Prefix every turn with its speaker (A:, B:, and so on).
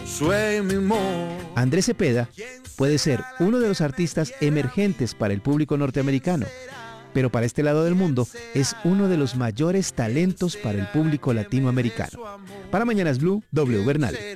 A: Andrés Cepeda puede ser uno de los artistas emergentes para el público norteamericano, pero para este lado del mundo es uno de los mayores talentos para el público latinoamericano. Para Mañanas Blue, W. Bernal.